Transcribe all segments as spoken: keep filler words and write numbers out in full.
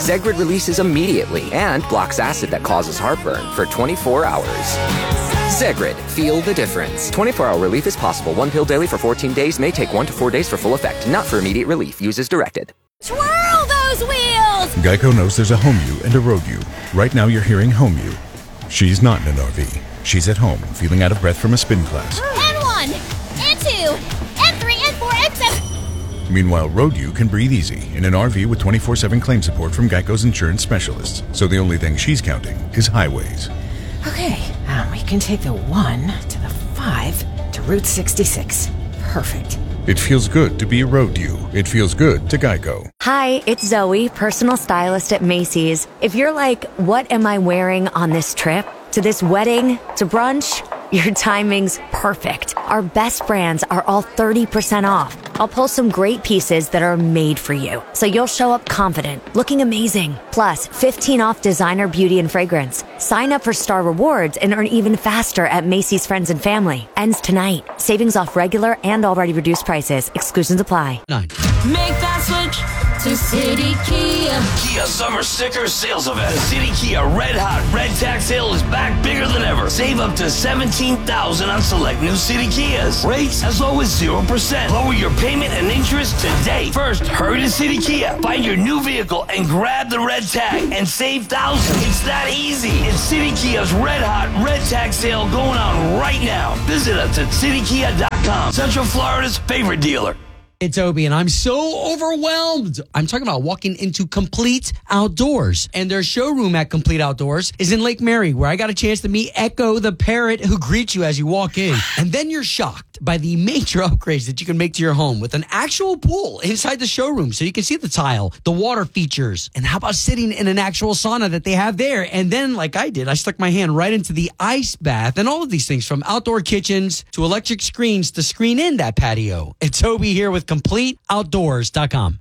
Zegrid releases immediately and blocks acid that causes heartburn for twenty-four hours. Zegrid, feel the difference. twenty-four hour relief is possible. One pill daily for fourteen days may take one to four days for full effect. Not for immediate relief. Use as directed. Twirl those wheels! Geico knows there's a home you and a road you. Right now you're hearing home you. She's not in an R V. She's at home, feeling out of breath from a spin class. And one, and two, and three, and four, and seven. Meanwhile, road you can breathe easy in an R V with twenty-four seven claim support from Geico's insurance specialists. So the only thing she's counting is highways. Okay, um, we can take the one to the five to Route sixty-six. Perfect. It feels good to be a road you. It feels good to Geico. Hi, it's Zoe, personal stylist at Macy's. If you're like, what am I wearing on this trip? To this wedding? To brunch? Your timing's perfect. Our best brands are all thirty percent off. I'll pull some great pieces that are made for you, so you'll show up confident, looking amazing. Plus, fifteen off designer beauty and fragrance. Sign up for Star Rewards and earn even faster at Macy's Friends and Family. Ends tonight. Savings off regular and already reduced prices. Exclusions apply. Nine. Make that switch to City Kia. Kia Summer Sticker Sales Event. The City Kia Red Hot Red Tax Sale is back bigger than ever. Save up to seventeen thousand dollars on select new City Kias. Rates as low as zero percent. Lower your payment and interest today. First, hurry to City Kia. Find your new vehicle and grab the red tag and save thousands. It's that easy. It's City Kia's Red Hot Red Tax Sale going on right now. Visit us at city kia dot com. Central Florida's favorite dealer. It's Obi, and I'm so overwhelmed. I'm talking about walking into Complete Outdoors. And their showroom at Complete Outdoors is in Lake Mary, where I got a chance to meet Echo the parrot who greets you as you walk in. And then you're shocked by the major upgrades that you can make to your home with an actual pool inside the showroom, so you can see the tile, the water features, and how about sitting in an actual sauna that they have there. And then, like I did, I stuck my hand right into the ice bath and all of these things, from outdoor kitchens to electric screens to screen in that patio. It's Obi here with complete outdoors dot com.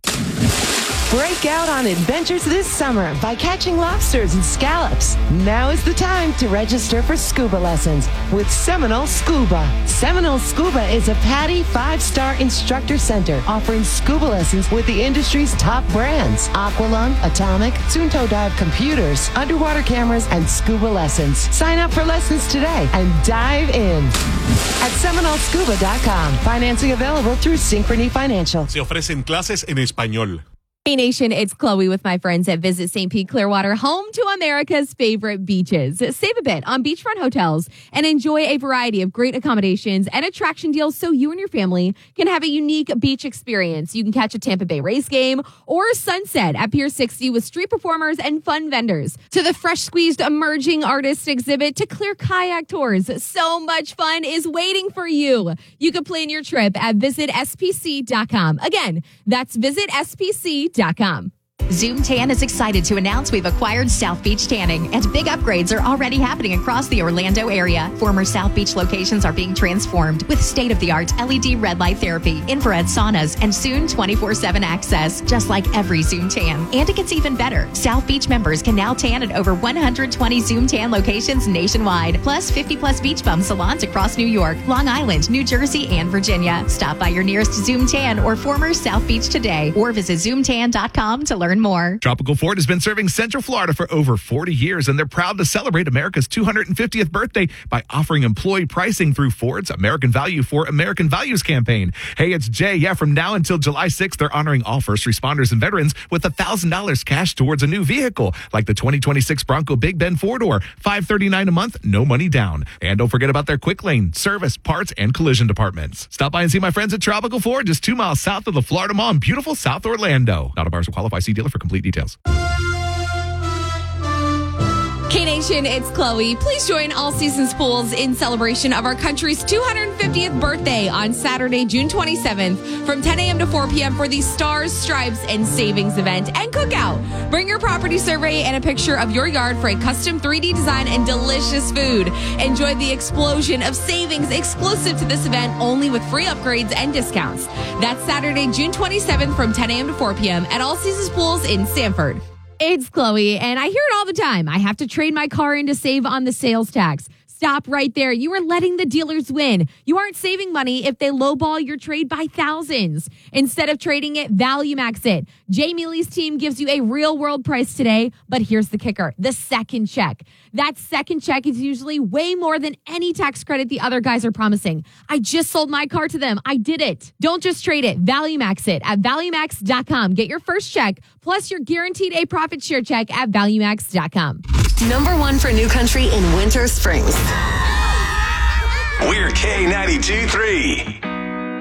Break out on adventures this summer by catching lobsters and scallops. Now is the time to register for scuba lessons with Seminole Scuba. Seminole Scuba is a PADI five-star instructor center offering scuba lessons with the industry's top brands: Aqualung, Atomic, Sunto Dive Computers, underwater cameras, and scuba lessons. Sign up for lessons today and dive in at seminole scuba dot com. Financing available through Synchrony Financial. Se ofrecen clases en español. Hey Nation, it's Chloe with my friends at Visit Saint Pete Clearwater, home to America's favorite beaches. Save a bit on beachfront hotels and enjoy a variety of great accommodations and attraction deals so you and your family can have a unique beach experience. You can catch a Tampa Bay Rays game or sunset at Pier sixty with street performers and fun vendors. To the fresh squeezed emerging artist exhibit to clear kayak tours. So much fun is waiting for you. You can plan your trip at visit s p c dot com. Again, that's visit s p c dot com. Zoom Tan is excited to announce we've acquired South Beach Tanning, and big upgrades are already happening across the Orlando area. Former South Beach locations are being transformed with state-of-the-art L E D red light therapy, infrared saunas, and soon twenty-four seven access, just like every Zoom Tan. And it gets even better. South Beach members can now tan at over one hundred twenty Zoom Tan locations nationwide, plus fifty plus beach bum salons across New York, Long Island, New Jersey, and Virginia. Stop by your nearest Zoom Tan or former South Beach today, or visit zoom tan dot com to learn more. Tropical Ford has been serving Central Florida for over forty years, and they're proud to celebrate America's two hundred fiftieth birthday by offering employee pricing through Ford's American Value for American Values campaign. Hey, it's Jay. Yeah, from now until July sixth, they're honoring all first responders and veterans with one thousand dollars cash towards a new vehicle, like the twenty twenty-six Bronco Big Bend four-door, five hundred thirty-nine dollars a month, no money down. And don't forget about their quick lane, service, parts, and collision departments. Stop by and see my friends at Tropical Ford, just two miles south of the Florida Mall in beautiful South Orlando. Not a bars will qualify. See dealer for complete details. K-Nation, it's Chloe. Please join All Seasons Pools in celebration of our country's two hundred fiftieth birthday on Saturday, June twenty-seventh from ten a.m. to four p.m. for the Stars, Stripes, and Savings event and cookout. Bring your property survey and a picture of your yard for a custom three D design and delicious food. Enjoy the explosion of savings exclusive to this event, only with free upgrades and discounts. That's Saturday, June twenty-seventh from ten a.m. to four p.m. at All Seasons Pools in Sanford. It's Chloe, and I hear it all the time. I have to trade my car in to save on the sales tax. Stop right there. You are letting the dealers win. You aren't saving money if they lowball your trade by thousands. Instead of trading it, value max it. Jay Mealy's team gives you a real world price today, but here's the kicker, the second check. That second check is usually way more than any tax credit the other guys are promising. I just sold my car to them. I did it. Don't just trade it. Value max it at value max dot com. Get your first check, plus you're guaranteed a profit share check at value max dot com. Number one for New Country in Winter Springs. We're K ninety-two point three.